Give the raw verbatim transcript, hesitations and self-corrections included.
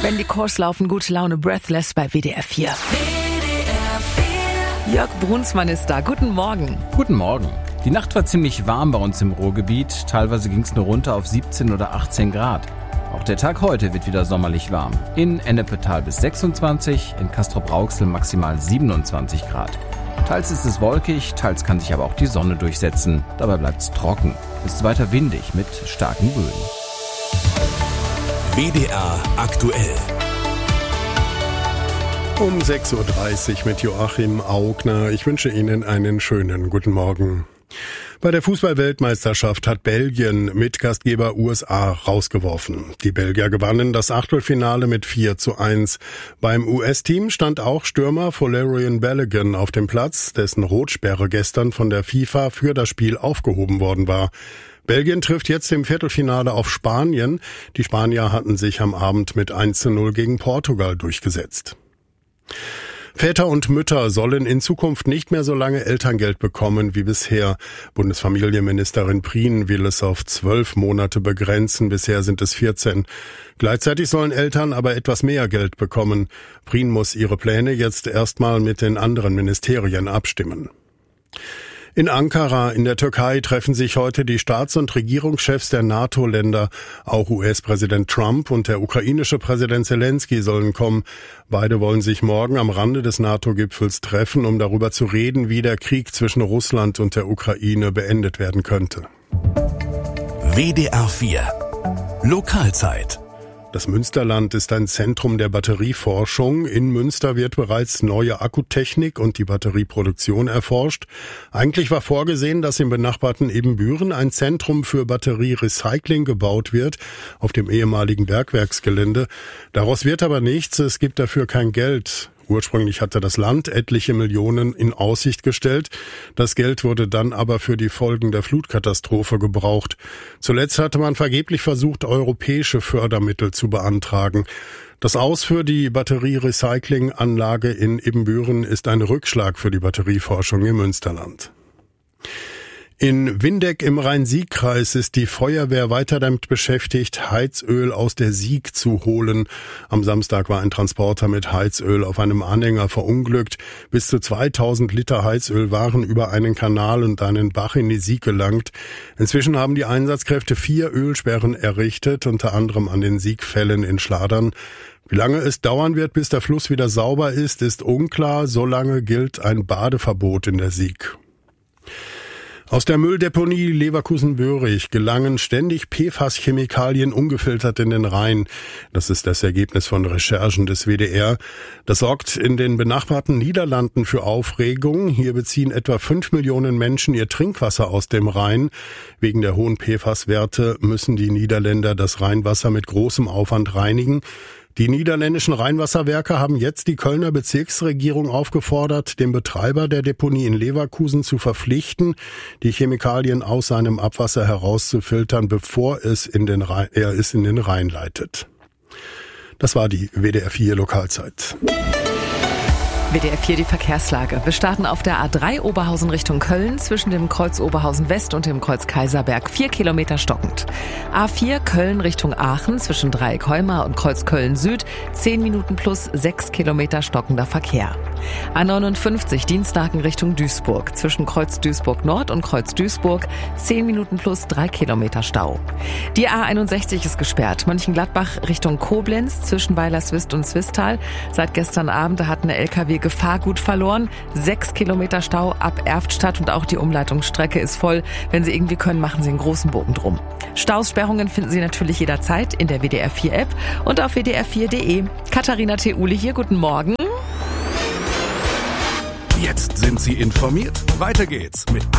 Wenn die Chors laufen, gute Laune, Breathless bei W D R vier. Jörg Brunsmann ist da. Guten Morgen. Guten Morgen. Die Nacht war ziemlich warm bei uns im Ruhrgebiet. Teilweise ging es nur runter auf siebzehn oder achtzehn Grad. Auch der Tag heute wird wieder sommerlich warm. In Ennepetal bis sechsundzwanzig, in Castrop-Rauxel maximal siebenundzwanzig Grad. Teils ist es wolkig, teils kann sich aber auch die Sonne durchsetzen. Dabei bleibt es trocken. Es ist weiter windig mit starken Böen. W D R aktuell. Um sechs Uhr dreißig mit Joachim Augner. Ich wünsche Ihnen einen schönen guten Morgen. Bei der Fußball-Weltmeisterschaft hat Belgien Mitgastgeber U S A rausgeworfen. Die Belgier gewannen das Achtelfinale mit vier zu eins. Beim U S-Team stand auch Stürmer Folarin Balogun auf dem Platz, dessen Rotsperre gestern von der FIFA für das Spiel aufgehoben worden war. Belgien trifft jetzt im Viertelfinale auf Spanien. Die Spanier hatten sich am Abend mit eins zu null gegen Portugal durchgesetzt. Väter und Mütter sollen in Zukunft nicht mehr so lange Elterngeld bekommen wie bisher. Bundesfamilienministerin Prien will es auf zwölf Monate begrenzen. Bisher sind es vierzehn. Gleichzeitig sollen Eltern aber etwas mehr Geld bekommen. Prien muss ihre Pläne jetzt erstmal mit den anderen Ministerien abstimmen. In Ankara in der Türkei treffen sich heute die Staats- und Regierungschefs der NATO-Länder. Auch U S-Präsident Trump und der ukrainische Präsident Zelensky sollen kommen. Beide wollen sich morgen am Rande des NATO-Gipfels treffen, um darüber zu reden, wie der Krieg zwischen Russland und der Ukraine beendet werden könnte. W D R vier Lokalzeit. Das Münsterland ist ein Zentrum der Batterieforschung. In Münster wird bereits neue Akkutechnik und die Batterieproduktion erforscht. Eigentlich war vorgesehen, dass im benachbarten Ebenbüren ein Zentrum für Batterierecycling gebaut wird, auf dem ehemaligen Bergwerksgelände. Daraus wird aber nichts, es gibt dafür kein Geld. Ursprünglich hatte das Land etliche Millionen in Aussicht gestellt. Das Geld wurde dann aber für die Folgen der Flutkatastrophe gebraucht. Zuletzt hatte man vergeblich versucht, europäische Fördermittel zu beantragen. Das Aus für die Batterierecyclinganlage in Ebenbüren ist ein Rückschlag für die Batterieforschung im Münsterland. In Windeck im Rhein-Sieg-Kreis ist die Feuerwehr weiter damit beschäftigt, Heizöl aus der Sieg zu holen. Am Samstag war ein Transporter mit Heizöl auf einem Anhänger verunglückt. Bis zu zweitausend Liter Heizöl waren über einen Kanal und einen Bach in die Sieg gelangt. Inzwischen haben die Einsatzkräfte vier Ölsperren errichtet, unter anderem an den Siegfällen in Schladern. Wie lange es dauern wird, bis der Fluss wieder sauber ist, ist unklar. Solange gilt ein Badeverbot in der Sieg. Aus der Mülldeponie Leverkusen-Böhrig gelangen ständig P F A S-Chemikalien ungefiltert in den Rhein. Das ist das Ergebnis von Recherchen des W D R. Das sorgt in den benachbarten Niederlanden für Aufregung. Hier beziehen etwa fünf Millionen Menschen ihr Trinkwasser aus dem Rhein. Wegen der hohen P F A S-Werte müssen die Niederländer das Rheinwasser mit großem Aufwand reinigen. Die niederländischen Rheinwasserwerke haben jetzt die Kölner Bezirksregierung aufgefordert, den Betreiber der Deponie in Leverkusen zu verpflichten, die Chemikalien aus seinem Abwasser herauszufiltern, bevor es in den Rhein, er es in den Rhein leitet. Das war die W D R vier Lokalzeit. W D R vier die Verkehrslage. Wir starten auf der A drei Oberhausen Richtung Köln zwischen dem Kreuz Oberhausen West und dem Kreuz Kaiserberg. Vier Kilometer stockend. A vier Köln Richtung Aachen zwischen Dreieck Heumar und Kreuz Köln Süd. Zehn Minuten plus sechs Kilometer stockender Verkehr. A neunundfünfzig Dienstlaken Richtung Duisburg zwischen Kreuz Duisburg Nord und Kreuz Duisburg. Zehn Minuten plus drei Kilometer Stau. Die A einundsechzig ist gesperrt. Mönchengladbach Richtung Koblenz zwischen Weilerswist und Zwistal. Seit gestern Abend hat eine L K W Gefahrgut verloren. Sechs Kilometer Stau ab Erftstadt und auch die Umleitungsstrecke ist voll. Wenn Sie irgendwie können, machen Sie einen großen Bogen drum. Staussperrungen finden Sie natürlich jederzeit in der W D R vier App und auf w d r vier punkt d e. Katharina Theule hier, guten Morgen. Jetzt sind Sie informiert. Weiter geht's mit